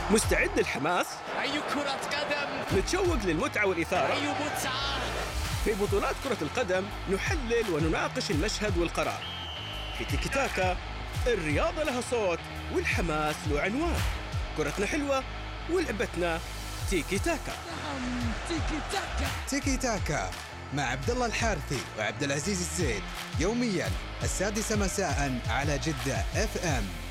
مستعد للحماس؟ أي كرة قدم! متشوق للمتعة والإثارة؟ أي متعة! في بطولات كرة القدم نحلل ونناقش المشهد والقرار. في تيكي تاكا الرياضة لها صوت والحماس له عنوان. كرتنا حلوة ولعبتنا تيكي تاكا. نعم، تيكي تاكا. تيكي تاكا مع عبد الله الحارثي وعبد العزيز الزيد، يومياً 6:00 مساءً على جدة FM.